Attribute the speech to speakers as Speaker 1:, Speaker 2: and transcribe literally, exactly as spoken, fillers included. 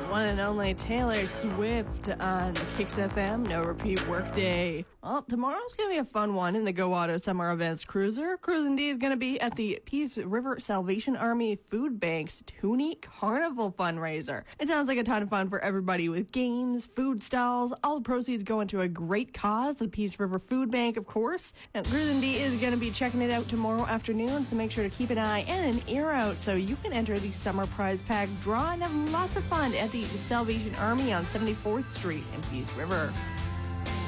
Speaker 1: one and only Taylor Swift on Kicks F M. No repeat workday. Well, tomorrow's going to be a fun one in the Go Auto Summer Events Cruiser. Cruising D is going to be at the Peace River Salvation Army Food Bank's Toonie Carnival fundraiser. It sounds like a ton of fun for everybody with games, food stalls. All the proceeds go into a great cause, the Peace River Food Bank, of course. And Cruising D is going to be checking it out tomorrow afternoon, so make sure to keep an eye and an ear out so you can enter the Summer Prize Pack draw and have lots of fun at the Salvation Army on seventy-fourth Street in Peace River.